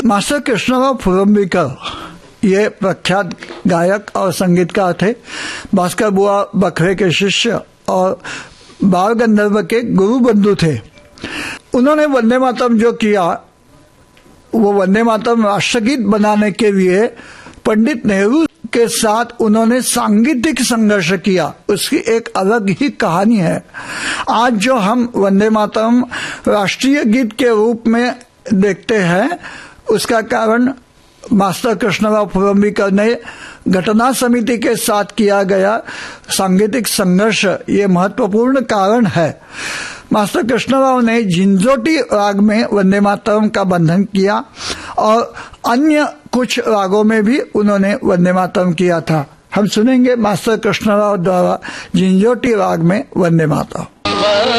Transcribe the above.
Master Krishnarao फुरंबीकर ये प्रख्यात गायक और संगीतकार थे। भास्कर बुआ बखरे के शिष्य और बाल गंधर्व के गुरु बंधु थे। उन्होंने वंदे मातरम जो किया, वो वंदे मातरम राष्ट्रगीत बनाने के लिए पंडित नेहरू के साथ उन्होंने सांगीतिक संघर्ष किया। उसकी एक अलग ही कहानी है। आज जो हम वंदे मातरम राष्ट्रीय गीत के रूप में देखते हैं, उसका कारण मास्टर कृष्णराव फुरंबीकर ने घटना समिति के साथ किया गया सांगीतिक संघर्ष, ये महत्वपूर्ण कारण है। मास्टर कृष्णराव ने झिंझोटी राग में वंदे मातरम का बंधन किया और अन्य कुछ रागों में भी उन्होंने वंदे मातरम किया था। हम सुनेंगे मास्टर कृष्णराव द्वारा झिंझोटी राग में वंदे मातरम।